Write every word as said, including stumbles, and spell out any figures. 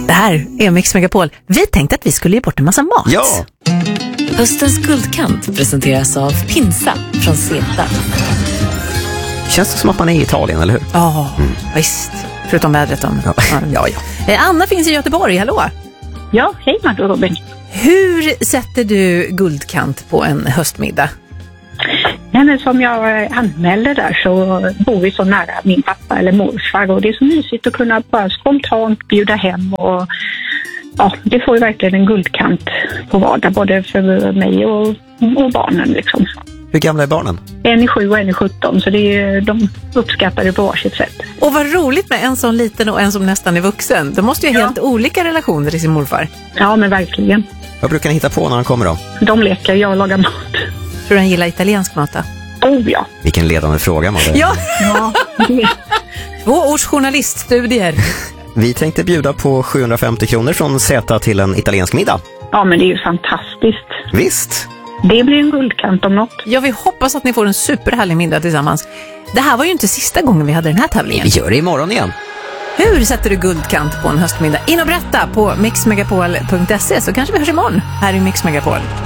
Det här är Mix Megapol. Vi tänkte att vi skulle ge bort en massa mat. Ja! Höstens guldkant presenteras av Pinsa från Zeta. Känns det som att man är i Italien, eller hur? Ja, mm. visst. Förutom vädret då. Ja, ja. ja. Anna finns i Göteborg, hallå? Ja, hej Marta och Robin. Hur sätter du guldkant på en höstmiddag? Nej, men som jag anmälde där så bor vi så nära min pappa eller morfar och det är så mysigt att kunna bara spontant bjuda hem och ja, det får ju verkligen en guldkant på vardag både för mig och, och barnen liksom. Hur gamla är barnen? En är sju och en är sjutton så det är, de uppskattar det på varsitt sätt. Och vad roligt med en sån liten och en som nästan är vuxen. De måste ju ha ja. helt olika relationer till sin morfar. Ja, men verkligen. Vad brukar ni hitta på när han kommer då? De leker, jag lagar mat. Tror du han gillar italiensk mat då? Oh ja. Vilken ledande fråga, Madde. Ja! ja det... Två års journaliststudier. Vi tänkte bjuda på sjuhundrafemtio kronor från Zeta till en italiensk middag. Ja, men det är ju fantastiskt. Visst. Det blir en guldkant om något. Ja, vi hoppas att ni får en superhärlig middag tillsammans. Det här var ju inte sista gången vi hade den här tävlingen. Vi gör det imorgon igen. Hur sätter du guldkant på en höstmiddag? In och berätta på mix megapol punkt se så kanske vi hörs imorgon här i Mix Megapol.